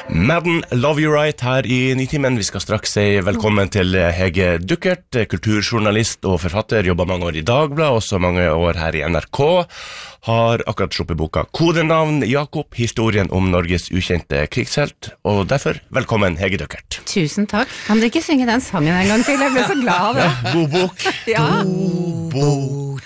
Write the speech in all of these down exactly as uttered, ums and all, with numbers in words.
Madden, Love You Right her i Nitimen. Vi skal straks si velkommen til Hege Duckert, kulturjournalist og forfatter, jobber mange år i Dagbladet, også mange år her i N R K. Har akkurat sluppet boka Kodenavn Jakob, historien om Norges ukjente krigshelt, og derfor velkommen Hege Duckert. Tusen takk. Kan dere ikke synge den sangen en gang til? Jeg ble så glad av det. Ja, god bok. Ja. God bok.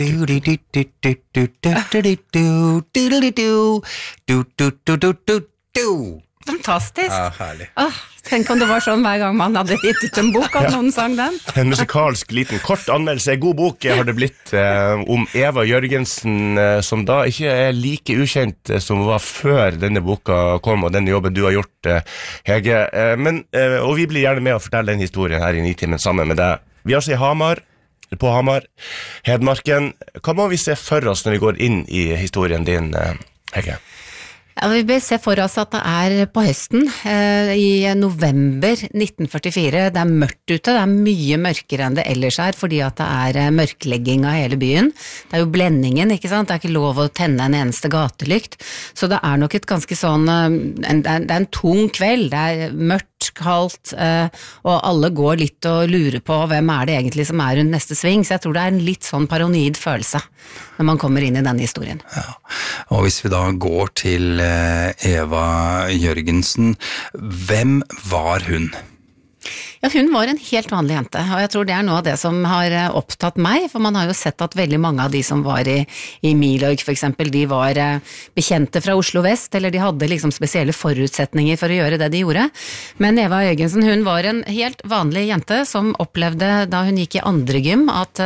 Fantastisk. Ja, herlig. Åh, tenk om det var sånn hver gang man hadde gitt ut en bok at noen sang den. En musikalsk liten kort anmeldelse. God bok har det blitt eh, om Eva Jørgensen, eh, som da ikke er like ukjent eh, som var før denne boka kom, og denne jobben du har gjort, eh, Hege. Eh, men, eh, og vi blir gjerne med å fortelle den historien her i Nitimen sammen med deg. Vi har altså i Hamar, på Hamar, Hedmarken. Hva må vi se for oss når vi går inn i historien din, eh, Hege? Ja, vi bør se for oss at det er på høsten, eh, i november nitten førtifire. Det er mørkt ute, det er mye mørkere enn det ellers er, fordi at det er eh, mørklegging av hele byen. Det er jo blendingen, ikke sant? Det er ikke lov å tenne en eneste gatelykt. Så det er nok et ganske sånn, eh, en, det, er, det er en tung kveld, det er mørkt, kaldt, eh, og alle går litt og lurer på hvem er det egentlig som er rundt neste sving, så jeg tror det er en litt sånn paranoid følelse når man kommer inn i denne historien. Ja. Og hvis vi da går til Eva Jørgensen, hvem var hun? Ja, hun var en helt vanlig jente, og jeg tror det er noe av det som har opptatt meg, for man har jo sett at veldig mange av de som var i, i Milorg for eksempel, de var bekjente fra Oslo Vest, eller de hadde liksom spesielle forutsetninger for å gjøre det de gjorde. Men Eva Jørgensen, hun var en helt vanlig jente som opplevde, da hun gikk i andre gym, at,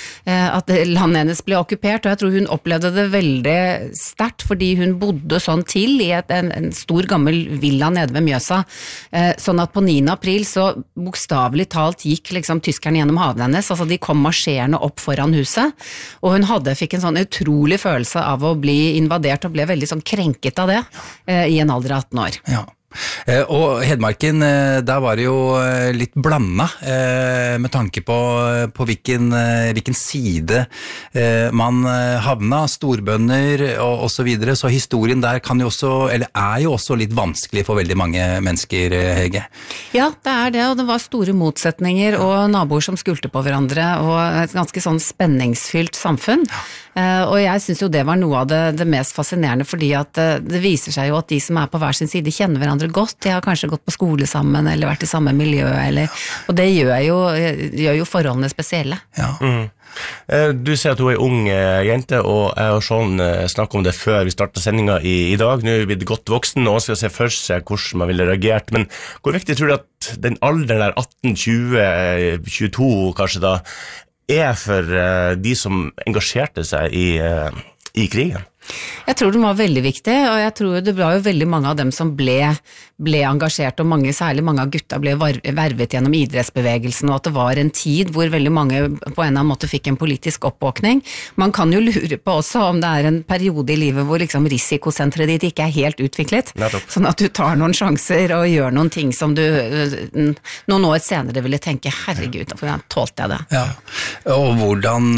at landet hennes ble okkupert, og jeg tror hun opplevde det veldig sterkt, fordi hun bodde sånn til i et, en, en stor gammel villa nede ved Mjøsa, sånn at på niende april så bokstavelig talt gikk liksom tyskerne gjennom haven hennes, altså de kom marsjerende opp foran huset, og hun hadde, fikk en sånn utrolig følelse av å bli invadert, og ble veldig sånn krenket av det, eh, i en alder av atten år. Ja. Eh, og Hedmarken, eh, der var det jo eh, litt blanda, eh, med tanke på, på hvilken, eh, hvilken side eh, man eh, havna, storbønder og, og så videre, så historien der kan jo også, eller er jo også litt vanskelig for veldig mange mennesker, eh, Hege. Ja, det er det, og det var store motsetninger og naboer som skulte på hverandre, og et ganske sånn spenningsfylt samfunn. Ja. Eh, og jeg synes jo det var noe av det, det mest fascinerende, fordi at eh, det viser seg jo at de som er på hver sin side kjenner hverandre godt, de har kanskje gått på skole sammen, eller vært i samme miljø, eller, og det gjør jo, gjør jo forholdene spesielle. Ja. Mm. Du sier at du er en ung jente, og jeg har sånn snakket om det før vi startet sendingen i, i dag. Nå er vi blitt godt voksen, og skal se for seg hvordan man ville reagert, men hvor viktig tror du at den alderen der atten, tjue, tjueto kanskje da, er for de som engasjerte seg i, i krigen? Jeg tror den var veldig viktig, og jeg tror det var jo veldig mange av dem som ble, ble engasjert, og mange, særlig mange av gutta ble vervet gjennom idrettsbevegelsen, og at det var en tid hvor veldig mange på en eller annen måte fikk en politisk oppvåkning. Man kan jo lure på også om det er en periode i livet hvor liksom risikosenteret ditt ikke er helt utviklet, Nettopp. Sånn at du tar noen sjanser og gjør noen ting som du noen år senere ville tenke, herregud, hvordan tålte jeg det? Ja, og hvordan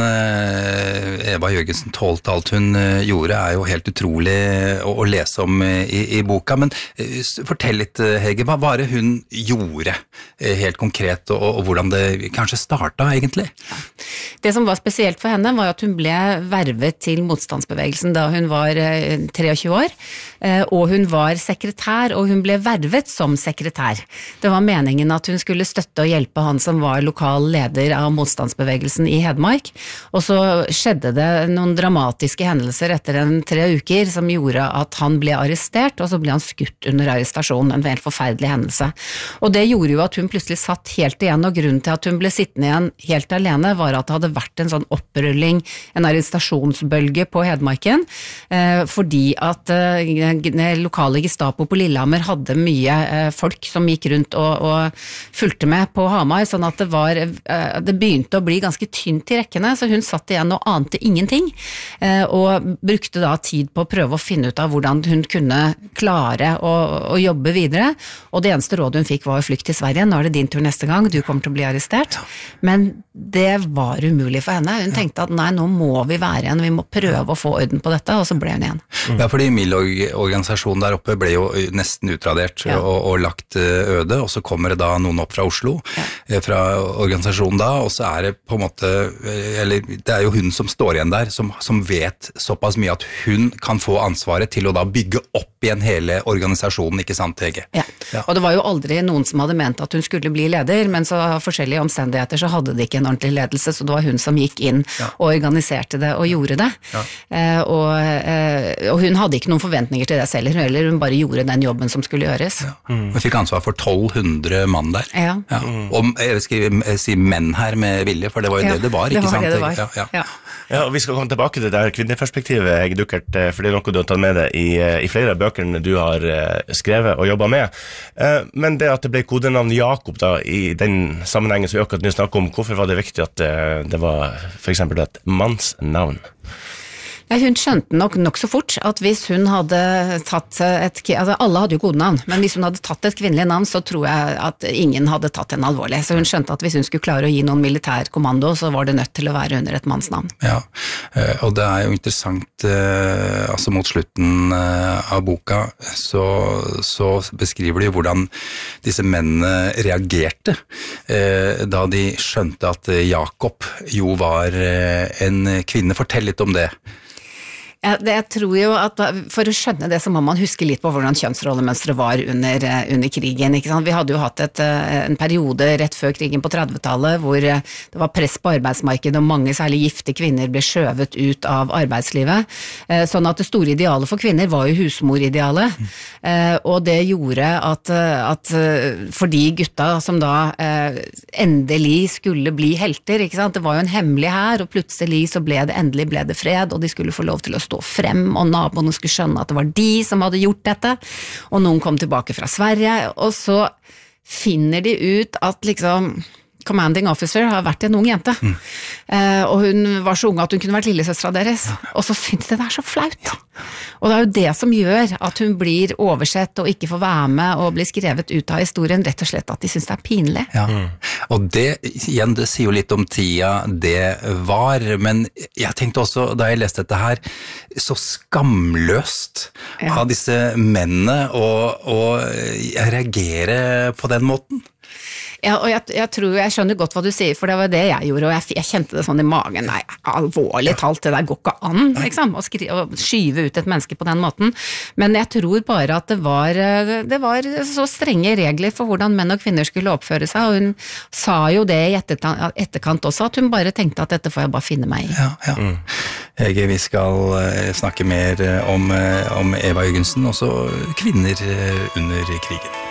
eh, Eva Jørgensen tålte alt hun eh, gjorde, er jo helt utrolig å, å lese om i, i boka, men uh, fortell litt, Hege, hva var det hun gjorde uh, helt konkret, og, og hvordan det kanskje startet egentlig? Det som var spesielt for henne var at hun ble vervet til motstandsbevegelsen da hun var uh, treogtjue år, uh, og hun var sekretær, og hun ble vervet som sekretær. Det var meningen at hun skulle støtte og hjelpe han som var lokal leder av motstandsbevegelsen i Hedmark, og så skjedde det noen dramatiske hendelser etter en tre uker som gjorde at han ble arrestert, og så ble han skutt under arrestasjonen, en helt forferdelig hendelse. Og det gjorde jo at hun plutselig satt helt igjen, og grunnen til at hun ble sittende igjen helt alene var at det hadde vært en sånn opprulling, en arrestasjonsbølge på Hedmarken, eh, fordi at eh, lokale Gestapo på Lillehammer hadde mye eh, folk som gikk rundt og, og fulgte med på Hamar, sånn at det var, eh, det begynte å bli ganske tynt i rekkene, så hun satt igjen og ante ingenting, eh, og brukte brukte da tid på å prøve å finne ut av hvordan hun kunne klare å, å jobbe videre, og det eneste rådet hun fikk var å flykte til Sverige. Nå er det din tur neste gang, du kommer til å bli arrestert. Men det var umulig for henne. Hun tenkte at nei, nå må vi være igjen, vi må prøve å få orden på dette, og så ble hun igjen. Ja, fordi Milorg-organisasjonen der oppe ble jo nesten utradert ja. og, og lagt øde, og så kommer det da noen opp fra Oslo, ja. fra organisasjonen da, og så er det på en måte, eller det er jo hun som står igjen der, som, som vet såpass mye at hun kan få ansvaret til å da bygge opp igjen hele organisasjonen, ikke sant, Hege? Ja. ja, og det var jo aldri noen som hadde ment at hun skulle bli leder, men så av forskjellige omstendigheter så hadde de ikke en ordentlig ledelse, så det var hun som gikk inn ja. og organiserte det og gjorde det. Ja. Eh, og, eh, og hun hadde ikke noen forventninger til det selv, eller hun bare gjorde den jobben som skulle gjøres. Ja. Mm. Hun fikk ansvar for tolv hundre mann der. Ja. Ja. Mm. Og jeg skal si menn her med vilje, for det var jo ja. det det var, ikke det var sant? Det det var. Ja, ja. Ja. Ja, og vi skal komme tilbake til det her kvinneperspektivet, Hege Duckert, for det er noe du har tatt med deg i, i flere av bøkene du har skrevet og jobbet med. Men det at det ble kodenavn Jakob da, i den sammenhengen som vi akkurat nå snakker om, hvorfor var det viktig at det, det var for eksempel et mannsnavn? Ja, hun skjønte nok nok så fort at hvis hun hadde tatt et, altså alle hadde jo kodenavn, men hvis hun hadde tatt et kvinnelig navn, så tror jeg at ingen hadde tatt henne alvorlig. Så hun skjønte at hvis hun skulle klare å gi noen militær kommando, så var det nødt til å være under et mannsnavn. Ja, og det er jo interessant, altså mot slutten av boka, så, så beskriver de hvordan disse mennene reagerte da de skjønte at Jakob jo var en kvinne. Fortell litt om det. Ja, det, jeg tror jo at for å skjønne det så må man huske litt på hvordan kjønnsrollemønstret var under, under krigen, ikke sant? Vi hadde jo hatt et, en periode rett før krigen på trettitallet hvor det var press på arbeidsmarkedet og mange særlig gifte kvinner ble skjøvet ut av arbeidslivet, sånn at det store idealet for kvinner var jo husmoridealet, og det gjorde at, at for de gutta som da endelig skulle bli helter, ikke sant? Det var jo en hemmelig her, og plutselig så ble det endelig ble det fred, og de skulle få lov til å stå frem, og naboene skulle skjønne at det var de som hadde gjort dette, og noen kom tilbake fra Sverige, og så finner de ut at liksom commanding officer har vært en ung jente, mm. eh, og hun var så ung at hun kunne vært lillesøstera deres, ja. og så synes det det er så flaut. Ja. Og det er jo det som gjør at hun blir oversett og ikke får være med og blir skrevet ut av historien, rett og slett at de synes det er pinlig. Ja. Mm. Og det, igjen, det sier jo litt om tida det var, men jeg tenkte også, da jeg leste dette her, så skamløst ja. av disse mennene å, å reagere på den måten. Ja, og jeg, jeg tror, jeg skjønner godt hva du sier, for det var det jeg gjorde, og jeg, jeg kjente det sånn i magen, nei, alvorlig talt, det der går ikke an, liksom, å, skri, å skyve ut et menneske på den måten, men jeg tror bare at det var, det var så strenge regler for hvordan menn og kvinner skulle oppføre seg, og hun sa jo det i etterkant, etterkant også, at hun bare tenkte at dette får jeg bare finne meg i. Ja, ja. Mm. Hege, vi skal snakke mer om, om Eva Jørgensen, også kvinner under krigen.